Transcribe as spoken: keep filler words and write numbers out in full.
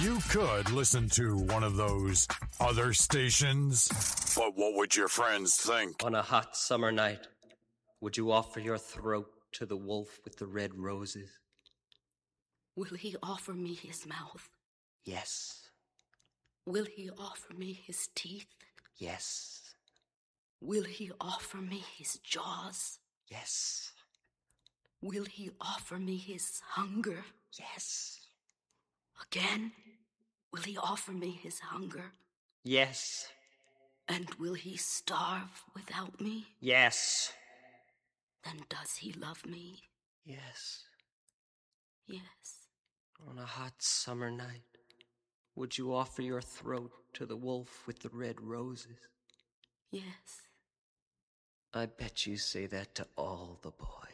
You could listen to one of those other stations, but what would your friends think? On a hot summer night, would you offer your throat to the wolf with the red roses? Will he offer me his mouth? Yes. Will he offer me his teeth? Yes. Will he offer me his jaws? Yes. Will he offer me his hunger? Yes. Again, will he offer me his hunger? Yes. And will he starve without me? Yes. Then does he love me? Yes. Yes. On a hot summer night, would you offer your throat to the wolf with the red roses? Yes. I bet you say that to all the boys.